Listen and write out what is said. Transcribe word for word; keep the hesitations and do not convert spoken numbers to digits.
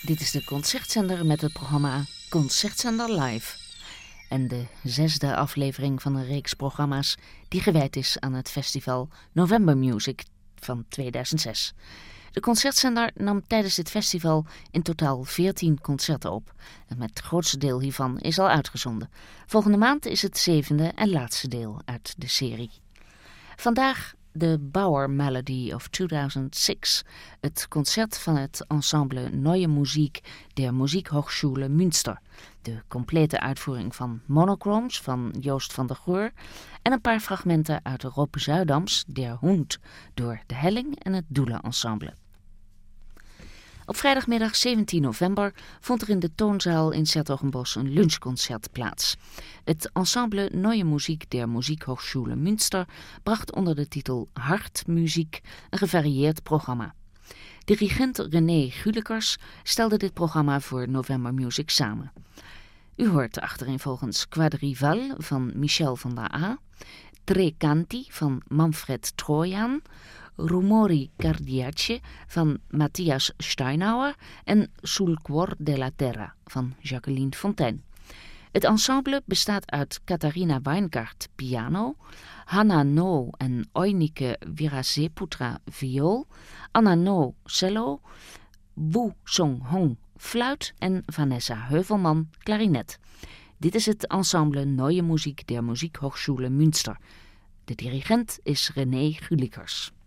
Dit is de Concertzender met het programma Concertzender Live. En de zesde aflevering van een reeks programma's die gewijd is aan het festival November Music van tweeduizend zes. De Concertzender nam tijdens dit festival in totaal veertien concerten op. En het grootste deel hiervan is al uitgezonden. Volgende maand is het zevende en laatste deel uit de serie. Vandaag de Bauer Melody of tweeduizend zes, het concert van het ensemble Neue Musik der Musikhochschule Münster. De complete uitvoering van Monochromes van Joost van der Goor en een paar fragmenten uit Rob Zuidams Der Hund door de Helling en het Doelen Ensemble. Op vrijdagmiddag zeventien november vond er in de Toonzaal in 's-Hertogenbosch een lunchconcert plaats. Het ensemble Neue Musik der Musikhochschule Münster bracht onder de titel Hartmuziek een gevarieerd programma. Dirigent René Gulikers stelde dit programma voor November Music samen. U hoort achtereenvolgens Quadrival van Michel van der A, Tre Canti van Manfred Trojan, Rumori Cardiace van Matthias Steinauer en Sul Cuor della Terra van Jacqueline Fontaine. Het ensemble bestaat uit Katharina Weingart piano, Hanna No en Oinike Viraseputra viool, Anna No cello, Wu Song Hong fluit en Vanessa Heuvelman klarinet. Dit is het ensemble Neue Musik der Musikhochschule Münster. De dirigent is René Gulikers.